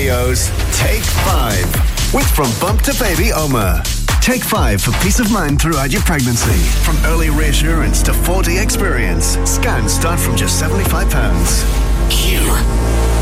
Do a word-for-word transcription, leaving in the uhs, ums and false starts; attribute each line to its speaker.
Speaker 1: Radio's Take Five with From Bump to Baby Oma. Take five for peace of mind throughout your pregnancy. From early reassurance to four D experience. Scans start from just seventy-five pounds.
Speaker 2: Q.